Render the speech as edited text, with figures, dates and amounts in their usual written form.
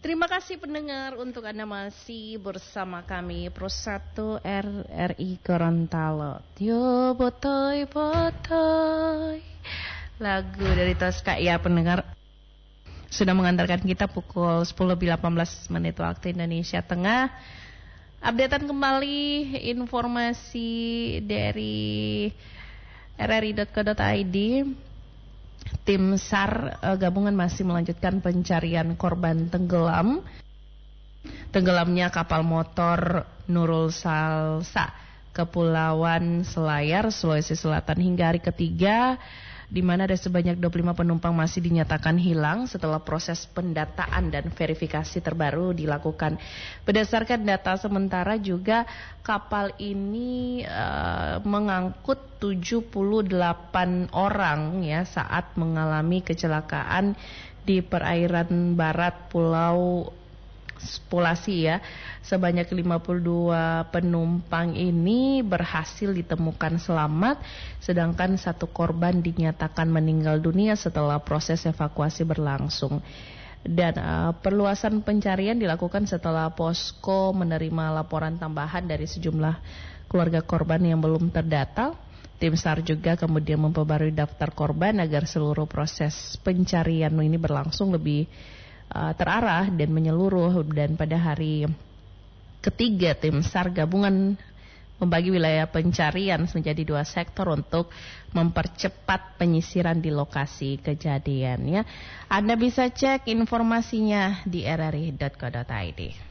Terima kasih pendengar, untuk Anda masih bersama kami Pro 1 RRI Gorontalo. Yo botoy botoy. Lagu dari Tosca ya pendengar. Sudah mengantarkan kita pukul 10:18 waktu Indonesia Tengah. Updatean kembali informasi dari rri.co.id. Tim SAR gabungan masih melanjutkan pencarian korban tenggelamnya kapal motor Nurul Salsa Kepulauan Selayar, Sulawesi Selatan hingga hari ketiga, di mana ada sebanyak 25 penumpang masih dinyatakan hilang setelah proses pendataan dan verifikasi terbaru dilakukan. Berdasarkan data sementara juga kapal ini mengangkut 78 orang ya saat mengalami kecelakaan di perairan barat Pulau Sulawesi ya. Sebanyak 52 penumpang ini berhasil ditemukan selamat, sedangkan satu korban dinyatakan meninggal dunia setelah proses evakuasi berlangsung. Dan perluasan pencarian dilakukan setelah posko menerima laporan tambahan dari sejumlah keluarga korban yang belum terdata. Tim SAR juga kemudian memperbarui daftar korban agar seluruh proses pencarian ini berlangsung lebih terarah dan menyeluruh. Dan pada hari ketiga tim SAR gabungan membagi wilayah pencarian menjadi 2 sektor untuk mempercepat penyisiran di lokasi kejadian ya. Anda bisa cek informasinya di rri.co.id.